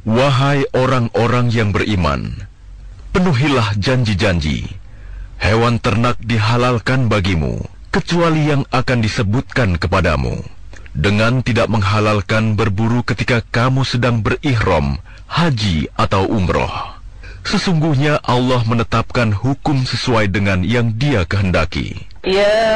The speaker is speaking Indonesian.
Wahai orang-orang yang beriman, penuhilah janji-janji. Hewan ternak dihalalkan bagimu, kecuali yang akan disebutkan kepadamu, dengan tidak menghalalkan berburu ketika kamu sedang berihram, haji atau umroh. Sesungguhnya Allah menetapkan hukum sesuai dengan yang Dia kehendaki.